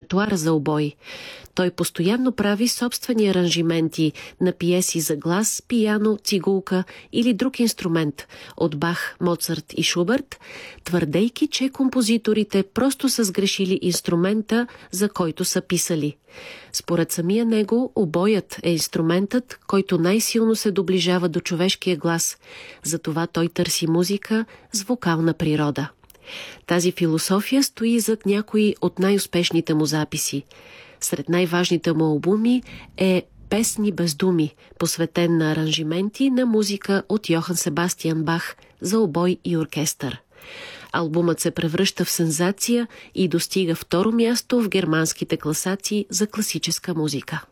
репертуара за обой. Той постоянно прави собствени аранжименти на пиеси за глас, пияно, цигулка или друг инструмент от Бах, Моцарт и Шуберт, твърдейки, че композиторите просто са сгрешили инструмента, за който са писали. Според самия него, обоят е инструментът, който най-силно се доближава до човешкия глас. Затова той търси музика с вокална природа. Тази философия стои зад някои от най-успешните му записи. Сред най-важните му албуми е «Песни без думи», посветен на аранжименти на музика от Йохан Себастиан Бах за обой и оркестър. Албумът се превръща в сензация и достига второ място в германските класации за класическа музика.